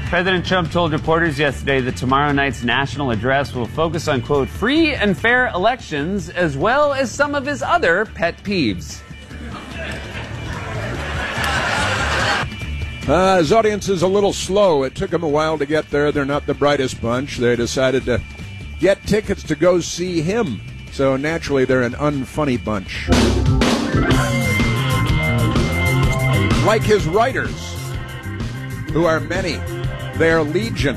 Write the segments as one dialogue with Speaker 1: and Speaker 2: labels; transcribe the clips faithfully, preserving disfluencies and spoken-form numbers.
Speaker 1: President Trump told reporters yesterday that tomorrow night's national address will focus on, quote, free and fair elections, as well as some of his other pet peeves.
Speaker 2: Uh, his audience is a little slow. It took them a while to get there. They're not the brightest bunch. They decided to get tickets to go see him. So naturally, they're an unfunny bunch. Like his writers, who are many. They are legion.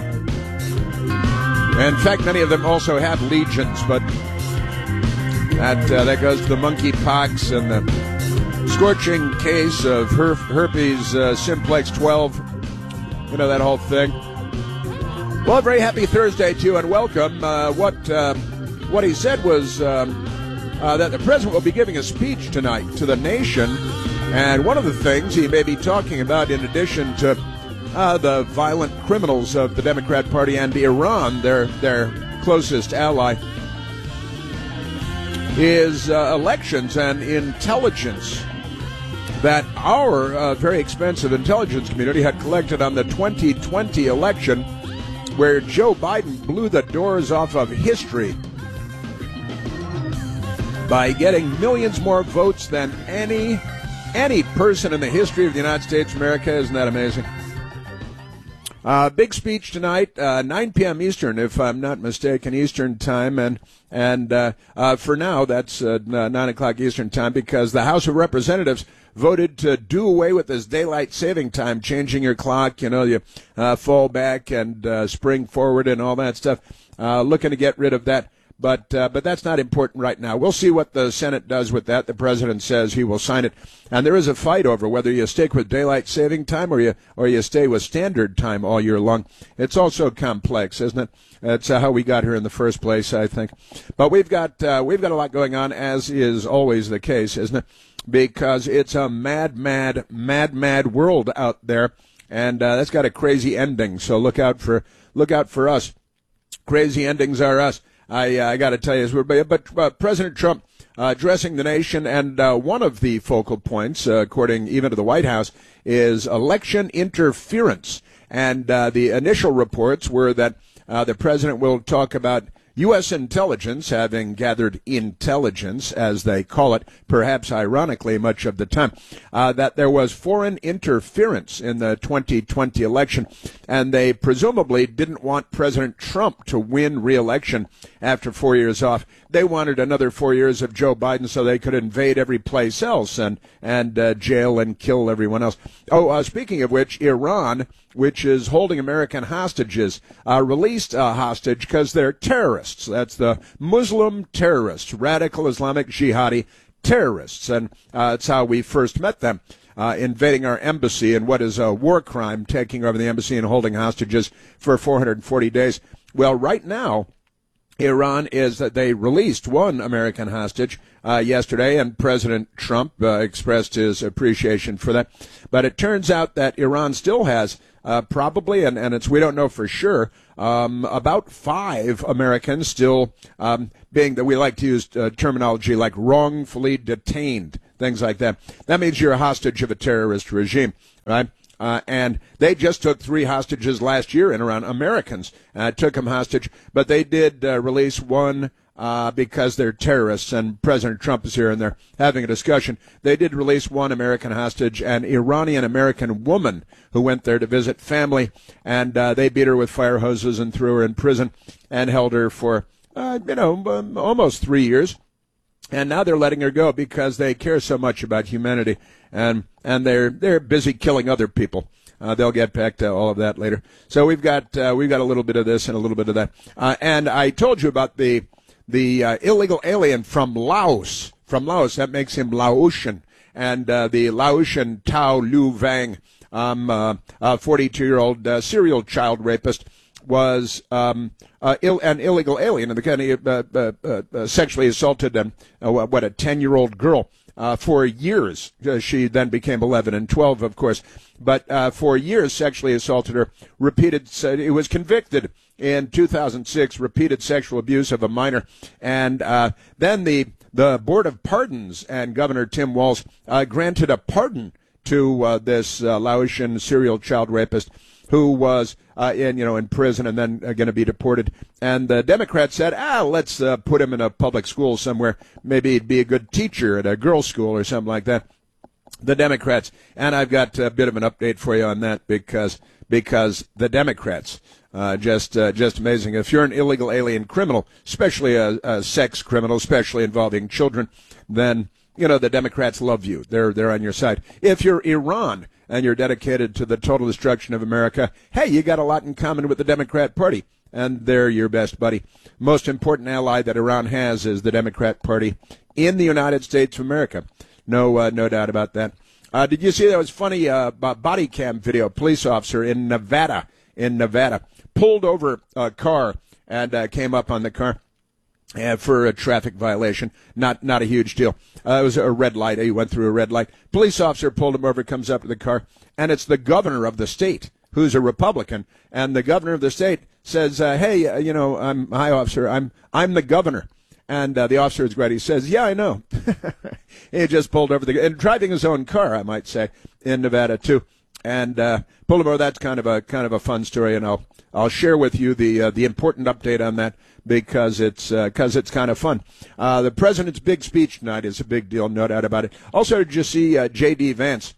Speaker 2: In fact, many of them also have legions, but that uh, that goes to the monkeypox and the scorching case of her- herpes uh, simplex twelve. You know, that whole thing. Well, a very happy Thursday to you, and welcome. Uh, what uh, what he said was um, uh, that the president will be giving a speech tonight to the nation, and one of the things he may be talking about, in addition to Uh, the violent criminals of the Democrat Party and Iran, their their closest ally, is uh, elections and intelligence that our uh, very expensive intelligence community had collected on the twenty twenty election, where Joe Biden blew the doors off of history by getting millions more votes than any any person in the history of the United States of America. Isn't that amazing? Uh, big speech tonight, uh, nine p.m. Eastern, if I'm not mistaken, Eastern time, and and uh, uh, for now that's uh, nine o'clock Eastern time, because the House of Representatives voted to do away with this daylight saving time, changing your clock. You know, you uh, fall back and uh, spring forward and all that stuff. Uh, looking to get rid of that. But uh, but that's not important right now. We'll see what the Senate does with that. The president says he will sign it. And there is a fight over whether you stick with daylight saving time or you or you stay with standard time all year long. It's also complex, isn't it? That's uh, how we got here in the first place, I think. But we've got uh, we've got a lot going on, as is always the case, isn't it? Because it's a mad, mad, mad, mad world out there, and uh, that's got a crazy ending. So look out for look out for us. Crazy endings are us. I, uh, I got to tell you, as we're, but uh, President Trump uh, addressing the nation, and uh, one of the focal points, uh, according even to the White House, is election interference. And uh, the initial reports were that uh, the president will talk about U S intelligence having gathered intelligence, as they call it, perhaps ironically much of the time, uh, that there was foreign interference in the twenty twenty election, and they presumably didn't want President Trump to win re-election after four years off. They wanted another four years of Joe Biden so they could invade every place else and, and uh, jail and kill everyone else. Oh, uh, speaking of which, Iran, which is holding American hostages, uh, released a hostage because they're terrorists. That's the Muslim terrorists, radical Islamic jihadi terrorists. And uh, that's how we first met them, uh, invading our embassy in what is a war crime, taking over the embassy and holding hostages for four hundred forty days. Well, right now, Iran is that they released one American hostage uh, yesterday, and President Trump uh, expressed his appreciation for that. But it turns out that Iran still has uh, probably, and, and it's we don't know for sure, um, about five Americans still um, being, that we like to use uh, terminology like wrongfully detained, things like that. That means you're a hostage of a terrorist regime, right? Uh, and they just took three hostages last year in Iran. Americans uh, took them hostage, but they did uh, release one uh, because they're terrorists, and President Trump is here and they're having a discussion. They did release one American hostage, an Iranian-American woman who went there to visit family, and uh, they beat her with fire hoses and threw her in prison and held her for, uh, you know, um, almost three years. And now they're letting her go because they care so much about humanity, and and they're they're busy killing other people. Uh, they'll get back to all of that later. So we've got uh, we've got a little bit of this and a little bit of that. Uh, and I told you about the the uh, illegal alien from Laos. From Laos, that makes him Laotian, and uh, the Laotian Tao Lu Vang, um, uh, a forty-two-year-old uh, serial child rapist, was um, uh, Ill, an illegal alien in the country, uh, uh, uh, uh, sexually assaulted um, uh, what a ten-year-old girl uh, for years. Uh, she then became eleven and twelve, of course, but uh, for years sexually assaulted her. Repeated, uh, he was convicted in two thousand six, repeated sexual abuse of a minor, and uh, then the the Board of Pardons and Governor Tim Walz uh, granted a pardon to uh, this uh, Laotian serial child rapist who was uh, in, you know, in prison and then uh, going to be deported. And the Democrats said, ah, let's uh, put him in a public school somewhere. Maybe he'd be a good teacher at a girls' school or something like that. The Democrats. And I've got a bit of an update for you on that because because the Democrats, uh, just uh, just amazing. If you're an illegal alien criminal, especially a, a sex criminal, especially involving children, then, you know, the Democrats love you. They're they're on your side. If you're Iran and you're dedicated to the total destruction of America, hey, you got a lot in common with the Democrat Party, and they're your best buddy. Most important ally that Iran has is the Democrat Party in the United States of America. No, uh, no doubt about that. Uh, did you see that was funny uh, body cam video? Police officer in Nevada, in Nevada, pulled over a car and uh, came up on the car uh, for a traffic violation. Not, not a huge deal. Uh, it was a red light. He went through a red light. Police officer pulled him over, comes up to the car, and it's the governor of the state, who's a Republican, and the governor of the state says, uh, "Hey, uh, you know, I'm hi, officer. I'm I'm the governor." And uh, the officer is great. He says, "Yeah, I know." He just pulled over the and driving his own car, I might say, in Nevada too, and uh, pulled him over. That's kind of a kind of a fun story, and I'll I'll share with you the uh, the important update on that because it's because uh, it's kind of fun. Uh, the president's big speech tonight is a big deal, no doubt about it. Also, did you see uh, J D. Vance?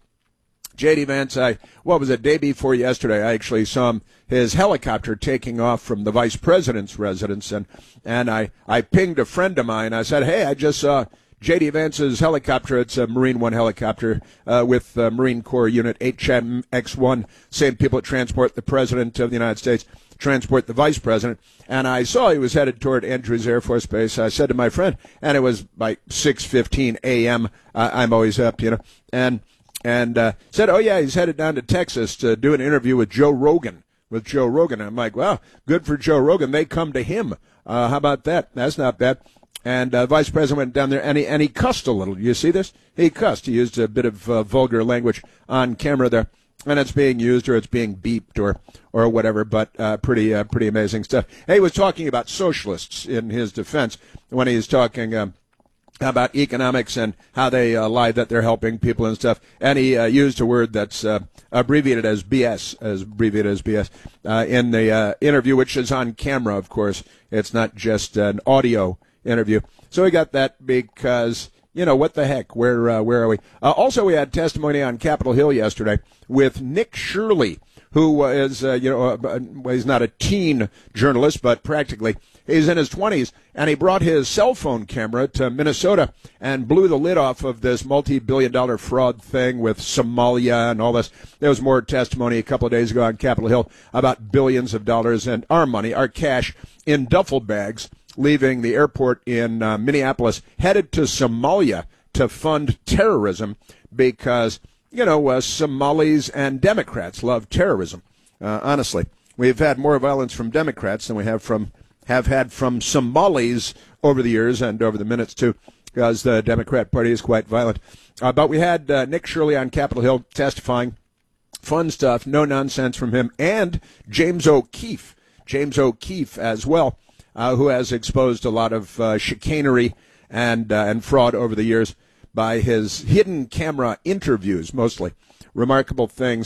Speaker 2: J D. Vance, I what was it, day before yesterday, I actually saw him, his helicopter taking off from the vice president's residence, and, and I, I pinged a friend of mine. I said, hey, I just saw J D. Vance's helicopter. It's a Marine One helicopter uh, with uh, Marine Corps Unit H M X one, same people that transport the President of the United States, transport the Vice President. And I saw he was headed toward Andrews Air Force Base. I said to my friend, and it was like six fifteen a.m., uh, I'm always up, you know, and and uh, said, oh, yeah, he's headed down to Texas to do an interview with Joe Rogan, with Joe Rogan. I'm like, well, good for Joe Rogan. They come to him. Uh, how about that? That's not bad. And uh, Vice President went down there, and he, and he cussed a little. You see this? He cussed. He used a bit of uh, vulgar language on camera there, and it's being used or it's being beeped or or whatever, but uh, pretty uh, pretty amazing stuff. He was talking about socialists in his defense when he was talking um, about economics and how they uh, lie that they're helping people and stuff. And he uh, used a word that's uh, abbreviated as B S, as abbreviated as B S, uh, in the uh, interview, which is on camera, of course. It's not just an audio interview. So we got that because, you know, what the heck? Where uh, where are we? Uh, also, we had testimony on Capitol Hill yesterday with Nick Shirley, who uh, is, uh, you know, uh, well, he's not a teen journalist, but practically he's in his twenties, and he brought his cell phone camera to Minnesota and blew the lid off of this multi-billion dollar fraud thing with Somalia and all this. There was more testimony a couple of days ago on Capitol Hill about billions of dollars and our money, our cash, in duffel bags, leaving the airport in uh, Minneapolis, headed to Somalia to fund terrorism because, you know, uh, Somalis and Democrats love terrorism. Uh, honestly, we've had more violence from Democrats than we have from have had from Somalis over the years and over the minutes, too, because the Democrat Party is quite violent. Uh, but we had uh, Nick Shirley on Capitol Hill testifying. Fun stuff, no nonsense from him. And James O'Keefe, James O'Keefe as well, uh, who has exposed a lot of uh, chicanery and, uh, and fraud over the years by his hidden camera interviews, mostly. Remarkable things.